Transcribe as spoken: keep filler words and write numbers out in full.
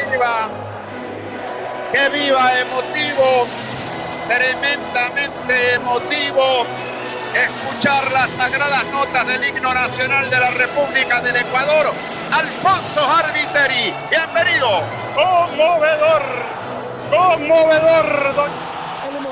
viva, que viva, emotivo, tremendamente emotivo, escuchar las sagradas notas del himno nacional de la República del Ecuador. Alfonso Arbiteri, bienvenido. Conmovedor, conmovedor, don